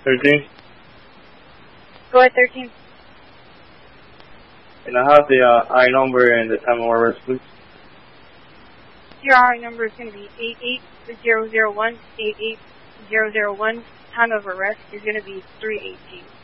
13? Go ahead, 13. And I have the I number and the time of arrest, please. Your RI number is going to be 88001, 88001. Time of arrest is going to be 318.